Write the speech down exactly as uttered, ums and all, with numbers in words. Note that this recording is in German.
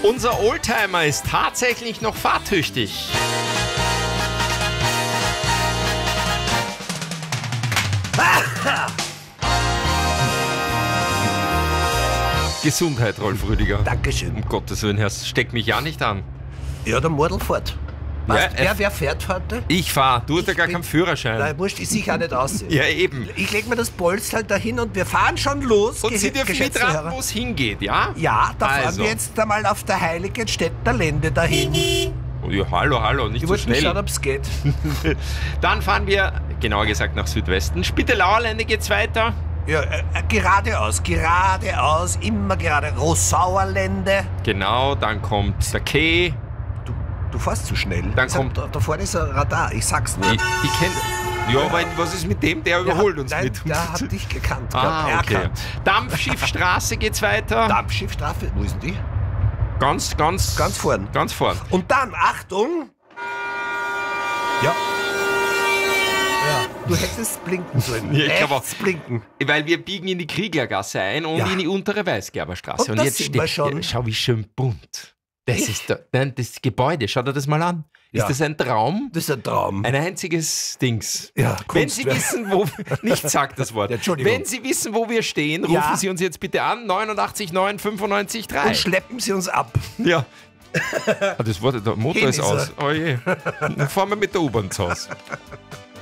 Unser Oldtimer ist tatsächlich noch fahrtüchtig. Gesundheit, Rolf Rüdiger. Dankeschön. Um Gottes Willen, Herr, steck mich ja nicht an. Ja, der Mordel fährt. Ja, Weißt, äh, wer, wer fährt heute? Ich fahr, du hast ja gar bin- keinen Führerschein. Nein, wurscht, ich sehe auch nicht aussehen. Ja, eben. Ich leg mir das Polster dahin und wir fahren schon los. Und ge- Sie dürfen geschätzte mitraten, Hörer. wo es hingeht, ja? Ja, da fahren Also. wir jetzt einmal auf der heiligen Städter Lände dahin. Oh, ja, hallo, hallo, nicht Ich so wollte mal schnell. schauen, ob es geht. Dann fahren wir, genauer gesagt, nach Südwesten. Spittelauer Lände geht's weiter. Ja, äh, äh, geradeaus, geradeaus, immer gerade. Rossauer Lände. Genau, dann kommt der Keh. Du, du fährst zu schnell. Dann Sag, kommt- Da, da vorne ist ein Radar, ich sag's nur. Ich, ich kenne. Ja, aber was ist mit dem? Der überholt uns Nein, mit. der hat dich gekannt. Ah, gehabt, okay. erkannt. Dampfschiffstraße geht's weiter. Dampfschiffstraße, wo ist denn die? Ganz, ganz. Ganz vorn. Ganz vorn. Und dann, Achtung! Ja. Ja, du hättest blinken sollen. Ja, ich glaub auch. Rechts blinken. Weil wir biegen in die Krieglergasse ein und Ja. in die untere Weißgerberstraße. Und das sind wir schon. Ja, schau, wie schön bunt. Das ist da, nein, das Gebäude, schau dir das mal an. Ist Ja. das ein Traum? Das ist ein Traum. Ein einziges Dings. Ja, Wenn Sie Kunstwerk. wissen, wo... Nicht sagt das Wort. Ja, Entschuldigung. Wenn Sie wissen, wo wir stehen, rufen Ja. Sie uns jetzt bitte an. neunundachtzig neun fünfundneunzig drei. Und schleppen sie uns ab. Ja. Ah, das Wort, der Motor Hin ist ist aus. Oh je. Dann fahren wir mit der U-Bahn zu Hause.